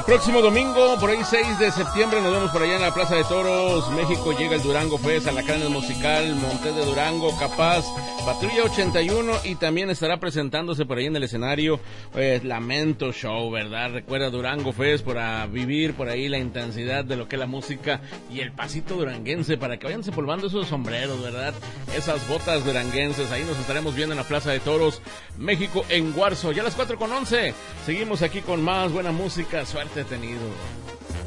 El próximo domingo, por ahí 6 de septiembre, nos vemos por allá en la Plaza de Toros, México. Llega el Durango Fest, Alacranes Musical, Montes de Durango, Capaz, Patrulla 81, y también estará presentándose por ahí en el escenario Lamento Show, ¿verdad? Recuerda Durango Fest para vivir por ahí la intensidad de lo que es la música y el pasito duranguense, para que vayan desempolvando esos sombreros, ¿verdad? Esas botas duranguenses. Ahí nos estaremos viendo en la Plaza de Toros, México, en Guarzo. Ya a las 4:11. Seguimos aquí con más buena música. Suerte tenido.